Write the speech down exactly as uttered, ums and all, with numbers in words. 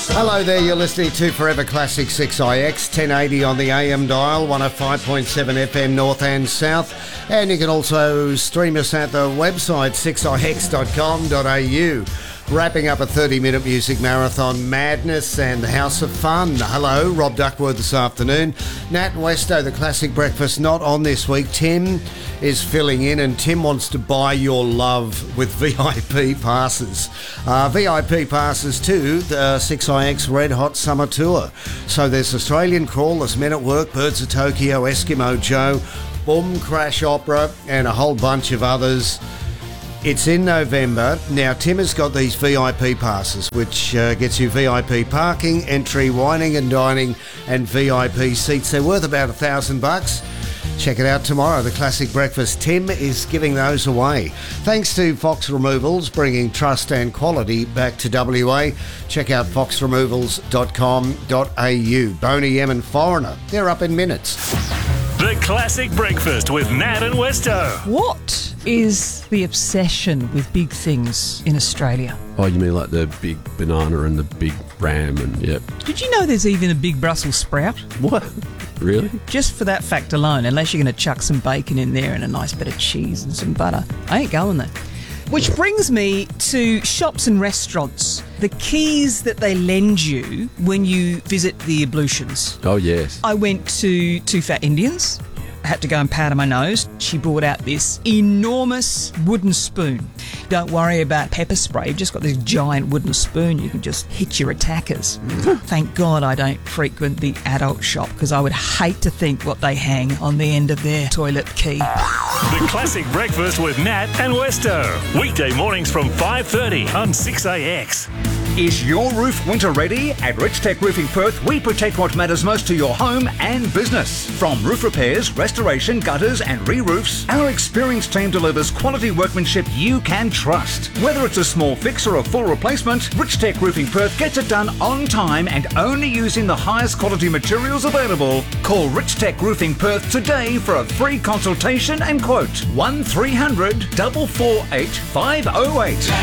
Hello there, you're listening to Forever Classic six I X, ten eighty on the A M dial, one oh five point seven F M north and south, and you can also stream us at the website six I X dot com dot A U. Wrapping up a thirty-minute music marathon, Madness and the House of Fun. Hello, Rob Duckworth this afternoon. Nat Westo, the Classic Breakfast, not on this week. Tim is filling in, and Tim wants to buy your love with V I P passes. Uh, V I P passes to the six I X Red Hot Summer Tour. So there's Australian Crawl, there's Men at Work, Birds of Tokyo, Eskimo Joe, Boom Crash Opera, and a whole bunch of others. It's in November. Now, Tim has got these V I P passes, which uh, gets you V I P parking, entry, wining and dining, and V I P seats. They're worth about a thousand bucks. Check it out tomorrow, the Classic Breakfast. Tim is giving those away. Thanks to Fox Removals, bringing trust and quality back to W A. Check out fox removals dot com dot A U. Boney M and Foreigner, they're up in minutes. The Classic Breakfast with Nat and Westo. What is the obsession with big things in Australia? Oh, you mean like the big banana and the big ram and, yep. Did you know there's even a big Brussels sprout? What? Really? Just for that fact alone, unless you're going to chuck some bacon in there and a nice bit of cheese and some butter, I ain't going there. Which brings me to shops and restaurants. The keys that they lend you when you visit the ablutions. Oh, yes. I went to Two Fat Indians. I had to go and powder my nose. She brought out this enormous wooden spoon. Don't worry about pepper spray. You've just got this giant wooden spoon. You can just hit your attackers. Thank God I don't frequent the adult shop, because I would hate to think what they hang on the end of their toilet key. The Classic Breakfast with Nat and Westo. Weekday mornings from five thirty on six A X. Is your roof winter ready? At Rich Tech Roofing Perth, we protect what matters most to your home and business. From roof repairs, restoration, gutters and re-roofs, our experienced team delivers quality workmanship you can trust. Whether it's a small fix or a full replacement, Rich Tech Roofing Perth gets it done on time and only using the highest quality materials available. Call Rich Tech Roofing Perth today for a free consultation and quote one three hundred, four four eight, five oh eight.